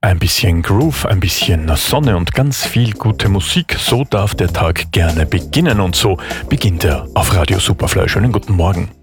Ein bisschen Groove, ein bisschen Sonne und ganz viel gute Musik. So darf der Tag gerne beginnen und so beginnt er auf Radio Superfly. Schönen guten Morgen.